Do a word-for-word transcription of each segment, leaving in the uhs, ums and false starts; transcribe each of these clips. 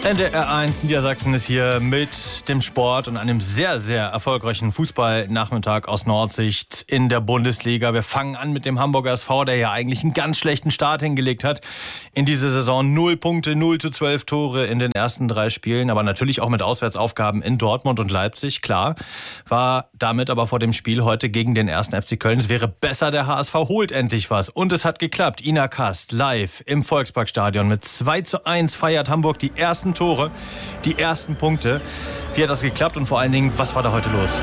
N D R eins Niedersachsen ist hier mit dem Sport und einem sehr, sehr erfolgreichen Fußballnachmittag aus Nordsicht in der Bundesliga. Wir fangen an mit dem Hamburger S V, der ja eigentlich einen ganz schlechten Start hingelegt hat in dieser Saison. Null Punkte, null zu zwölf Tore in den ersten drei Spielen, aber natürlich auch mit Auswärtsaufgaben in Dortmund und Leipzig. Klar, war damit aber vor dem Spiel heute gegen den ersten F C Köln. Es wäre besser, der H S V holt endlich was. Und es hat geklappt. Ina Kast live im Volksparkstadion mit zwei zu eins feiert Hamburg die ersten Tore, die ersten Punkte. Wie hat das geklappt und vor allen Dingen, was war da heute los?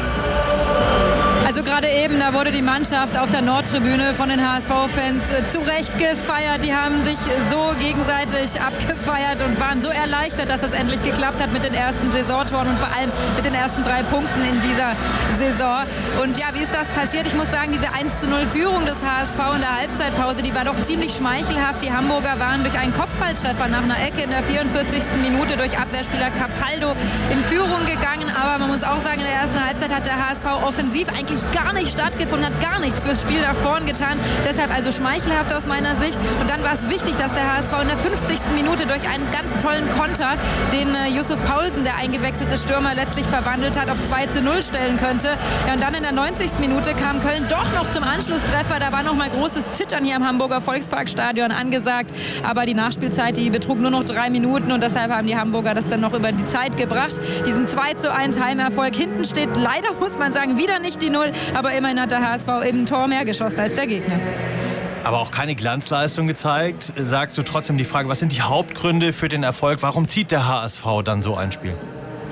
Also gerade eben, da wurde die Mannschaft auf der Nordtribüne von den H S V-Fans äh, zu Recht gefeiert. Die haben sich so gegenseitig abgefeiert und waren so erleichtert, dass es endlich geklappt hat mit den ersten Saisontoren und vor allem mit den ersten drei Punkten in dieser Saison. Und ja, wie ist das passiert? Ich muss sagen, diese eins zu null Führung des H S V in der Halbzeitpause, die war doch ziemlich schmeichelhaft. Die Hamburger waren durch einen Kopfballtreffer nach einer Ecke in der vierundvierzigsten Minute durch Abwehrspieler Capaldo in Führung gegangen. Aber man muss auch sagen, in der ersten Halbzeit hat der H S V offensiv eigentlich gar nicht stattgefunden, hat gar nichts fürs Spiel nach vorn getan. Deshalb also schmeichelhaft aus meiner Sicht. Und dann war es wichtig, dass der H S V in der fünfzigsten Minute durch einen ganz tollen Konter, den äh, Yusuf Paulsen, der eingewechselte Stürmer, letztlich verwandelt hat, auf zwei zu null stellen könnte. Ja, und dann in der neunzigsten Minute kam Köln doch noch zum Anschlusstreffer. Da war noch mal großes Zittern hier im Hamburger Volksparkstadion angesagt. Aber die Nachspielzeit, die betrug nur noch drei Minuten und deshalb haben die Hamburger das dann noch über die Zeit gebracht. Diesen zwei zu eins Heimerfolg. Hinten steht leider, muss man sagen, wieder nicht die Null. Aber immerhin hat der H S V eben ein Tor mehr geschossen als der Gegner. Aber auch keine Glanzleistung gezeigt. Sagst du trotzdem die Frage, was sind die Hauptgründe für den Erfolg? Warum zieht der H S V dann so ein Spiel?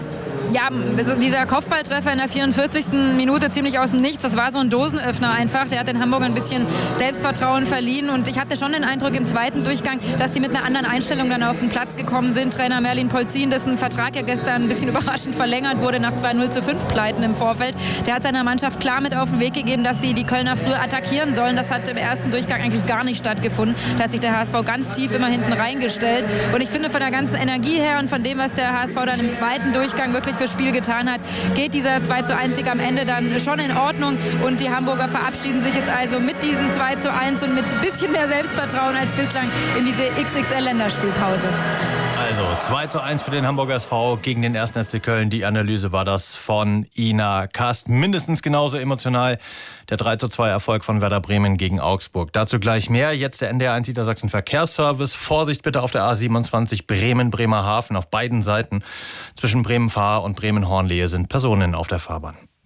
Ja, also dieser Kopfballtreffer in der vierundvierzigsten Minute ziemlich aus dem Nichts, das war so ein Dosenöffner einfach. Der hat den Hamburgern ein bisschen Selbstvertrauen verliehen und ich hatte schon den Eindruck im zweiten Durchgang, dass sie mit einer anderen Einstellung dann auf den Platz gekommen sind. Trainer Merlin Polzin, dessen Vertrag ja gestern ein bisschen überraschend verlängert wurde nach zwei null zu fünf Pleiten im Vorfeld, der hat seiner Mannschaft klar mit auf den Weg gegeben, dass sie die Kölner früher attackieren sollen. Das hat im ersten Durchgang eigentlich gar nicht stattgefunden. Da hat sich der H S V ganz tief immer hinten reingestellt und ich finde, von der ganzen Energie her und von dem, was der H S V dann im zweiten Durchgang wirklich für Spiel getan hat, geht dieser zwei zu eins Sieg am Ende dann schon in Ordnung und die Hamburger verabschieden sich jetzt also mit diesem zwei zu eins und mit ein bisschen mehr Selbstvertrauen als bislang in diese X X L-Länderspielpause. Also zwei zu eins für den Hamburger S V gegen den ersten F C Köln. Die Analyse war das von Ina Kast. Mindestens genauso emotional der drei zu zwei Erfolg von Werder Bremen gegen Augsburg. Dazu gleich mehr. Jetzt der N D R eins Niedersachsen Verkehrsservice. Vorsicht bitte auf der A siebenundzwanzig Bremen-Bremerhaven. Auf beiden Seiten zwischen Bremen-Vahr und Bremen-Hornlehe sind Personen auf der Fahrbahn.